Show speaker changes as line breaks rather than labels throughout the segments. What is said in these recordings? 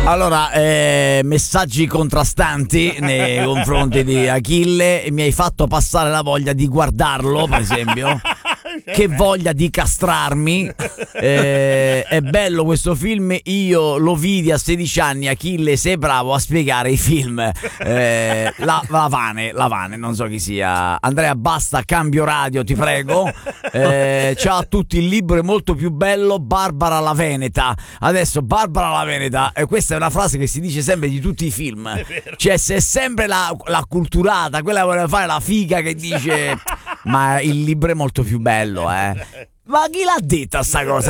Allora, messaggi contrastanti nei confronti di Achille. Mi hai fatto passare la voglia di guardarlo, per esempio. Che voglia di castrarmi. È bello questo film. Io lo vidi a 16 anni. Achille, sei bravo a spiegare i film. Lavane, non so chi sia. Andrea, basta, cambio radio, ti prego. Ciao a tutti, il libro è molto più bello. Barbara la Veneta. Adesso Barbara la Veneta, questa è una frase che si dice sempre di tutti i film. Cioè, se è sempre la culturata, quella che vuole fare la figa che dice ma il libro è molto più bello, Ma chi l'ha detta sta cosa?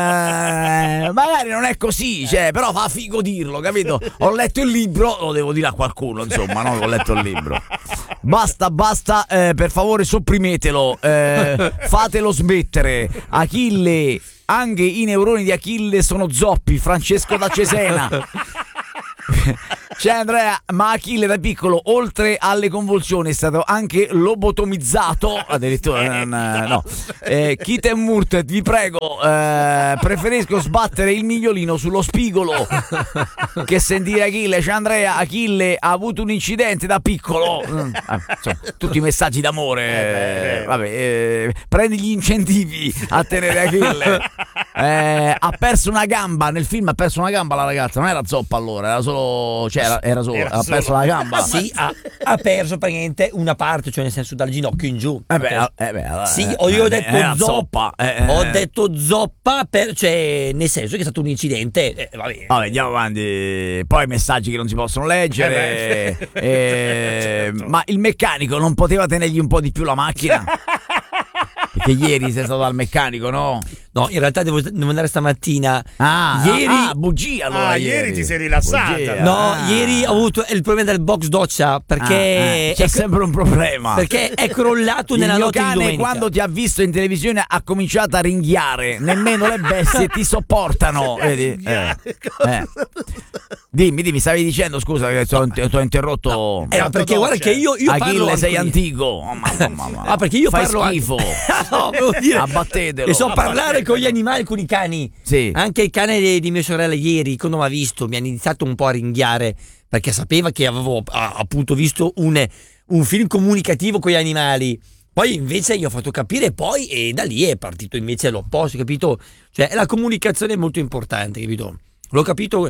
Magari non è così, cioè, però fa figo dirlo, capito? Ho letto il libro, lo devo dire a qualcuno, insomma, no? Ho letto il libro. Basta, per favore sopprimetelo, fatelo smettere. Achille, anche i neuroni di Achille sono zoppi. Francesco da Cesena. C'è Andrea, ma Achille da piccolo, oltre alle convulsioni, è stato anche lobotomizzato. Addirittura no. Kit e Murtet, vi prego, preferisco sbattere il migliolino sullo spigolo che sentire Achille. C'è Andrea, Achille ha avuto un incidente da piccolo. Insomma, tutti i messaggi d'amore. Prendi gli incentivi a tenere Achille. Ha perso una gamba nel film, ha perso una gamba la ragazza, non era zoppa allora, era solo, cioè era solo, ha perso la gamba.
Sì, ha perso praticamente una parte, cioè nel senso dal ginocchio in giù.
Sì,
io ho detto zoppa. Ho detto zoppa cioè nel senso che è stato un incidente.
Vabbè, andiamo avanti. Poi messaggi che non si possono leggere. Ma il meccanico non poteva tenergli un po' di più la macchina? Perché ieri sei stato al meccanico, no?
No, in realtà devo andare stamattina.
Bugia allora.
Ieri ti sei rilassata.
Bugia.
No, ieri ho avuto il problema del box doccia perché
c'è sempre un problema.
Perché è crollato nella notte di domenica.
Quando ti ha visto in televisione ha cominciato a ringhiare. Nemmeno le bestie ti sopportano. Vedi? Dimmi, stavi dicendo, scusa che ti ho interrotto.
Perché guarda che io parlo.
Achille, sei antico.
Ah, perché io
fai
parlo
schifo.
No, devo dire.
Abbattetelo.
E so parlare con gli animali, con i cani.
Sì.
Anche il cane di mia sorella ieri, quando mi ha visto, mi ha iniziato un po' a ringhiare perché sapeva che avevo appunto visto un film comunicativo con gli animali. Poi invece gli ho fatto capire e da lì è partito invece l'opposto, capito? Cioè la comunicazione è molto importante, capito? L'ho capito,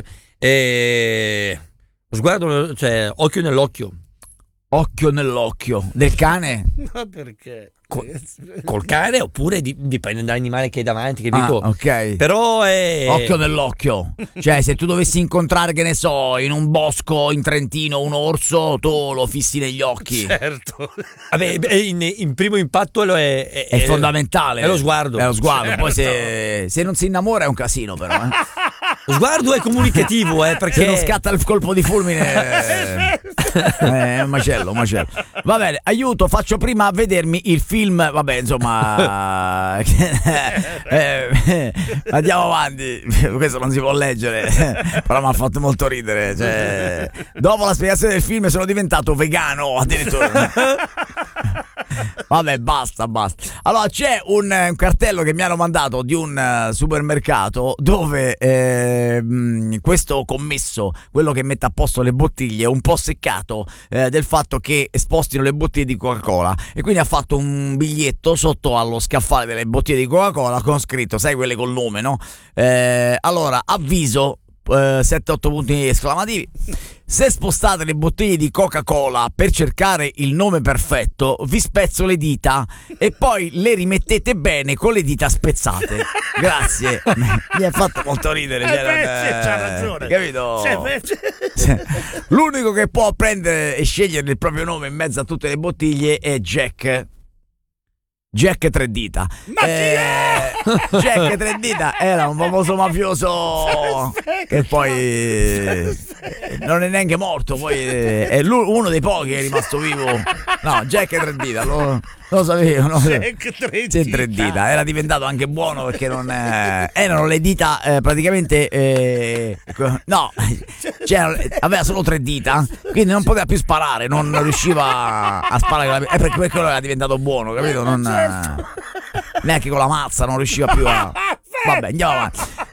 sguardo, cioè occhio nell'occhio.
Occhio nell'occhio del cane?
Ma perché?
Col cane oppure dipende dall'animale che è davanti, capito?
Ok.
Però
occhio nell'occhio. Cioè, se tu dovessi incontrare, che ne so, in un bosco in Trentino un orso, tu lo fissi negli occhi.
Certo.
Vabbè, in primo impatto è
fondamentale.
È lo sguardo.
È lo sguardo.
Certo.
Poi se non si innamora è un casino, però.
Lo sguardo è comunicativo, perché
se non scatta il colpo di fulmine è un macello. Va bene, aiuto, faccio prima a vedermi il film. Vabbè, insomma, andiamo avanti. Questo non si può leggere, però mi ha fatto molto ridere. Cioè, dopo la spiegazione del film sono diventato vegano addirittura. Vabbè, basta. Allora, c'è un cartello che mi hanno mandato di un supermercato dove questo commesso, quello che mette a posto le bottiglie, è un po' seccato del fatto che spostino le bottiglie di Coca-Cola, e quindi ha fatto un biglietto sotto allo scaffale delle bottiglie di Coca-Cola con scritto, sai, quelle col nome, no? Allora, avviso, 7-8 punti esclamativi: se spostate le bottiglie di Coca-Cola per cercare il nome perfetto, vi spezzo le dita e poi le rimettete bene con le dita spezzate. Grazie. Mi ha fatto molto ridere.
C'ha ragione.
Capito? L'unico che può prendere e scegliere il proprio nome in mezzo a tutte le bottiglie è Jack Tre Dita.
Ma chi è?
Jack Tre Dita era un famoso mafioso che poi non è neanche morto, poi è uno dei pochi che è rimasto vivo. No, Jack Tre Dita, lo sapevo, no?
Jack
Tre Dita era diventato anche buono perché non erano le dita praticamente no, aveva solo 3 dita, quindi non poteva più sparare, non riusciva a sparare, perché quello era diventato buono, capito? Neanche con la mazza non riusciva più a... Vabbè, andiamo avanti.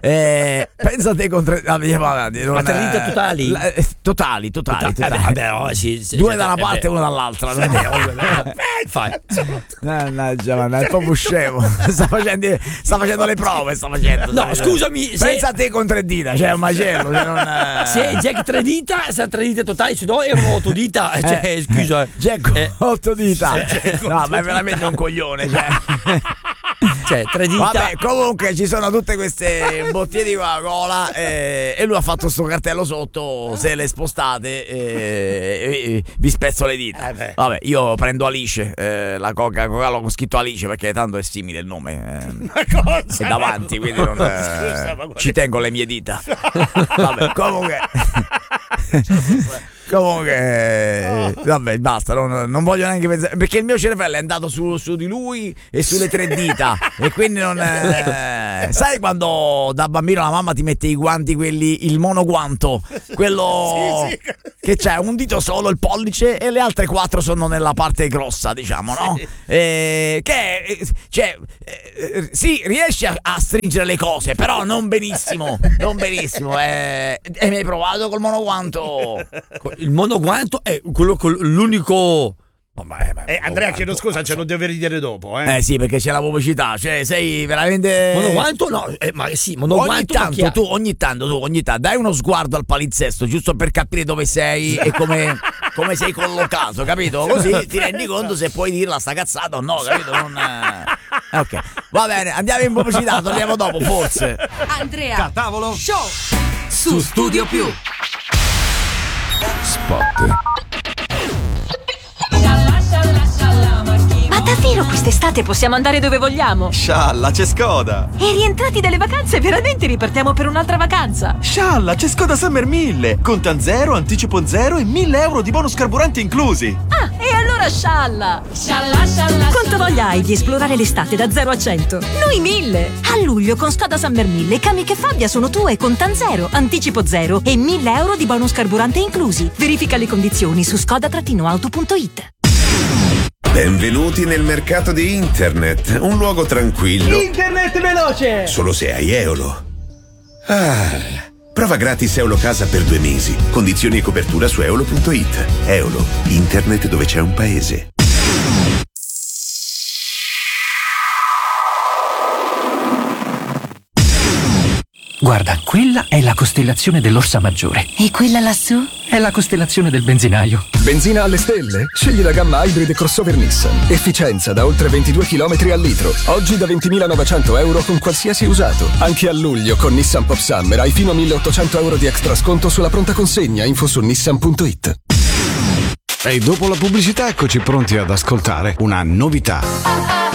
Pensa te con tre...
Ma 3 dita totali?
Totali.
Vabbè, no, sì,
Due da una parte e uno dall'altra.
Fai.
Mannaggia, ma è proprio scemo. Sta facendo le prove.
No, scusami.
Pensa a te con 3 dita, cioè un macello.
Se Jack 3 dita, se 3 dita totali, se no erano 8 dita. Cioè, scusa.
Jack 8 dita. No, ma è veramente un coglione.
Cioè, 3 dita.
Vabbè, comunque ci sono tutte queste bottiglie di Coca-Cola e lui ha fatto sto cartello sotto. Se le spostate vi spezzo le dita. Vabbè, io prendo Alice, la Coca-Cola l'ho scritto Alice perché tanto è simile il nome.
Ma cosa?
È davanti, quindi non
Scusa, ma
ci tengo le mie dita. Vabbè, comunque vabbè, basta, non voglio neanche pensare, perché il mio cervello è andato su di lui e sulle 3 dita e quindi non sai quando da bambino la mamma ti mette i guanti, quelli, il monoguanto, quello
sì.
che c'è un dito solo, il pollice, e le altre 4 sono nella parte grossa, diciamo, no? Sì, riesci a stringere le cose, però non benissimo. E mi hai provato col monoguanto?
Il monoguanto è quello con l'unico.
Andrea, chiedo scusa, ce lo devi ridere dopo,
Sì, perché c'è la pubblicità, cioè sei veramente
monoguanto? No, ma sì, monoguanto.
Ogni tanto dai uno sguardo al palinsesto, giusto per capire dove sei e come sei collocato, capito? Così ti rendi conto se puoi dirla sta cazzata o no, capito? Ok, va bene, andiamo in pubblicità, torniamo dopo, forse.
Andrea
Tavolo
Show su Studio Più.
Spot.
Ma davvero quest'estate possiamo andare dove vogliamo?
Scialla, c'è Skoda.
E rientrati dalle vacanze veramente ripartiamo per un'altra vacanza.
Scialla, c'è Skoda Summer 1000. Contan 0, anticipo 0 e 1.000 euro di bonus carburante inclusi.
Ah, e allora scialla! Quanta voglia hai di esplorare l'estate da 0 a 100? Noi 1000! A luglio con Skoda Summer 1000 Kamiq e Fabia sono tue con Contan 0, anticipo 0 e 1.000 euro di bonus carburante inclusi. Verifica le condizioni su skoda-auto.it.
Benvenuti nel mercato di internet, un luogo tranquillo.
Internet veloce!
Solo se hai Eolo. Prova gratis Eolo Casa per 2 mesi. Condizioni e copertura su eolo.it. Eolo, internet dove c'è un paese.
Guarda, quella è la costellazione dell'Orsa Maggiore.
E quella lassù?
È la costellazione del benzinaio.
Benzina alle stelle? Scegli la gamma Hybrid crossover Nissan. Efficienza da oltre 22 km al litro. Oggi da 20.900 euro con qualsiasi usato. Anche a luglio con Nissan Pop Summer hai fino a 1.800 euro di extra sconto sulla pronta consegna. Info su nissan.it.
E dopo la pubblicità eccoci pronti ad ascoltare una novità.